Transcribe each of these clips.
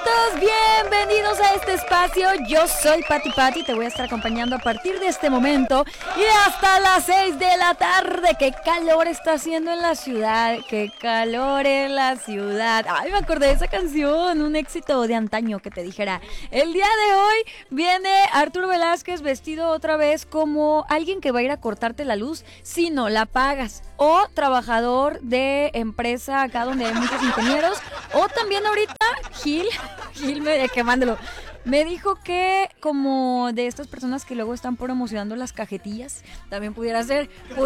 todos bienvenidos a este espacio. Yo soy Pati, te voy a estar acompañando a partir de este momento y hasta las 6 de la tarde. Qué calor está haciendo en la ciudad, qué calor en la ciudad. Ay, me acordé de esa canción, un éxito de antaño que te dijera. El día de hoy viene Arturo Velázquez vestido otra vez como alguien que va a ir a cortarte la luz si no la pagas, o trabajador de empresa acá donde hay muchos ingenieros, o también ahorita Gil quemándolo. Me dijo que como de estas personas que luego están promocionando las cajetillas, también pudiera ser.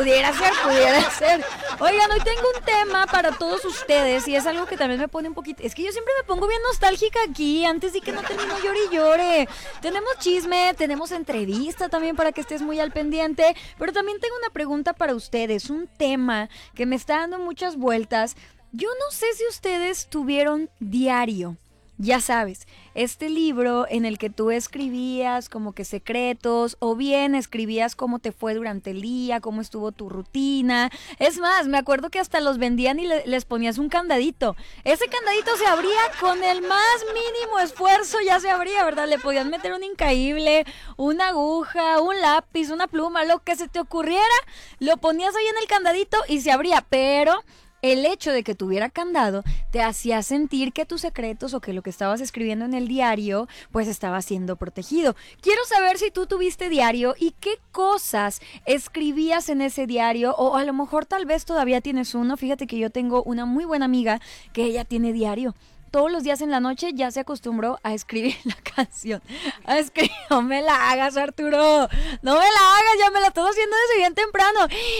Oigan, hoy tengo un tema para todos ustedes y es algo que también me pone un poquito... Es que yo siempre me pongo bien nostálgica aquí, antes de que no termino llore y llore. Tenemos chisme, tenemos entrevista también para que estés muy al pendiente, pero también tengo una pregunta para ustedes, un tema que me está dando muchas vueltas. Yo no sé si ustedes tuvieron diario. Ya sabes, este libro en el que tú escribías como que secretos, o bien escribías cómo te fue durante el día, cómo estuvo tu rutina. Es más, me acuerdo que hasta los vendían y les ponías un candadito. Ese candadito se abría con el más mínimo esfuerzo, ya se abría, ¿verdad? Le podían meter un incaíble, una aguja, un lápiz, una pluma, lo que se te ocurriera, lo ponías ahí en el candadito y se abría, pero... el hecho de que tuviera candado te hacía sentir que tus secretos o que lo que estabas escribiendo en el diario pues estaba siendo protegido. Quiero saber si tú tuviste diario y qué cosas escribías en ese diario, o a lo mejor tal vez todavía tienes uno. Fíjate que yo tengo una muy buena amiga que ella tiene diario. Todos los días en la noche ya se acostumbró a escribir la canción. No me la hagas, Arturo. No me la hagas, ya me la estoy haciendo desde bien temprano.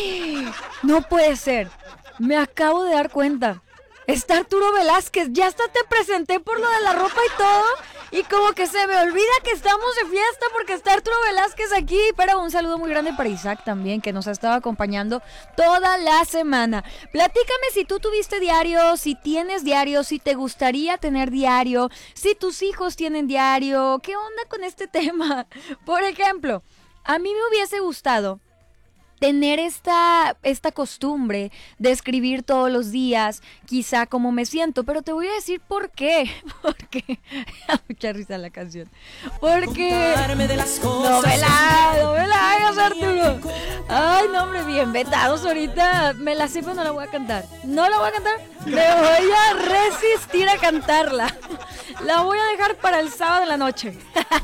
No puede ser. Me acabo de dar cuenta. Está Arturo Velázquez. Ya hasta te presenté por lo de la ropa y todo. Y como que se me olvida que estamos de fiesta porque está Arturo Velázquez aquí. Pero un saludo muy grande para Isaac también, que nos ha estado acompañando toda la semana. Platícame si tú tuviste diario, si tienes diario, si te gustaría tener diario, si tus hijos tienen diario. ¿Qué onda con este tema? Por ejemplo, a mí me hubiese gustado tener esta costumbre de escribir todos los días, quizá cómo me siento, pero te voy a decir por qué. Porque mucha risa la canción. Porque no me la hagas, Arturo. Ay, no, hombre, bien vetados ahorita. Me la sé, pero no la voy a cantar. No la voy a cantar. Me voy a resistir a cantarla. La voy a dejar para el sábado de la noche.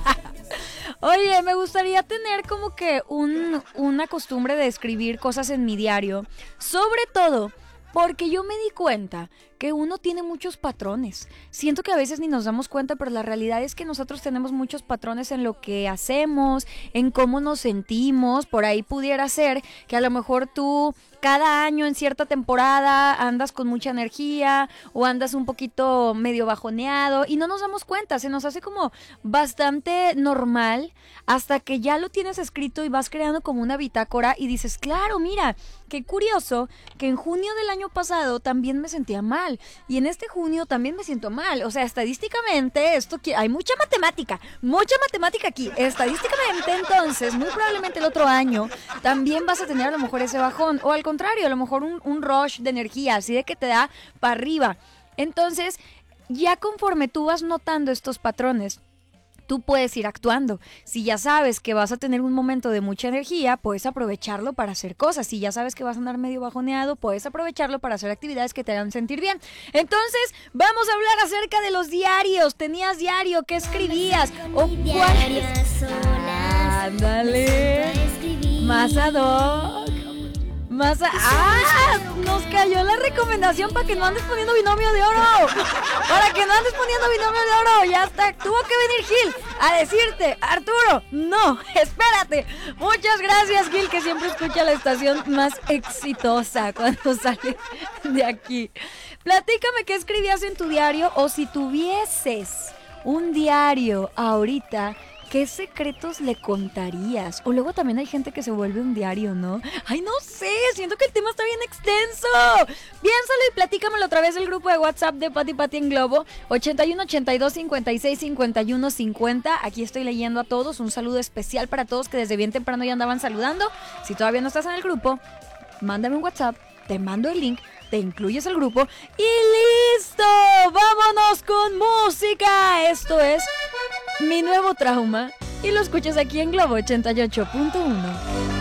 Oye, me gustaría tener como que una costumbre de escribir cosas en mi diario, sobre todo porque yo me di cuenta que uno tiene muchos patrones. Siento que a veces ni nos damos cuenta, pero la realidad es que nosotros tenemos muchos patrones en lo que hacemos, en cómo nos sentimos. Por ahí pudiera ser que a lo mejor tú cada año en cierta temporada andas con mucha energía o andas un poquito medio bajoneado y no nos damos cuenta. Se nos hace como bastante normal hasta que ya lo tienes escrito y vas creando como una bitácora y dices, claro, mira, qué curioso que en junio del año pasado también me sentía mal y en este junio también me siento mal. O sea, estadísticamente hay mucha matemática aquí. Estadísticamente, entonces, muy probablemente el otro año también vas a tener a lo mejor ese bajón, o al contrario, a lo mejor un rush de energía, así de que te da para arriba. Entonces, ya conforme tú vas notando estos patrones, tú puedes ir actuando. Si ya sabes que vas a tener un momento de mucha energía, puedes aprovecharlo para hacer cosas. Si ya sabes que vas a andar medio bajoneado, puedes aprovecharlo para hacer actividades que te hagan sentir bien. Entonces, vamos a hablar acerca de los diarios. ¿Tenías diario? ¿Qué escribías? ¿O cuáles? Ándale. Más ad hoc. Nos cayó la recomendación para que no andes poniendo binomio de oro. Ya está. Tuvo que venir Gil a decirte, Arturo, no, espérate. Muchas gracias, Gil, que siempre escucha la estación más exitosa cuando sale de aquí. Platícame qué escribías en tu diario, o si tuvieses un diario ahorita, ¿qué secretos le contarías? O luego también hay gente que se vuelve un diario, ¿no? Ay, no sé, siento que el tema está bien extenso. Piénsalo y platícamelo a través del grupo de WhatsApp de Pati en Globo, 81 82 56 51 50. Aquí estoy leyendo a todos. Un saludo especial para todos que desde bien temprano ya andaban saludando. Si todavía no estás en el grupo, mándame un WhatsApp, te mando el link te incluyes al grupo y ¡listo! ¡Vámonos con música! Esto es Mi Nuevo Trauma y lo escuchas aquí en Globo 88.1.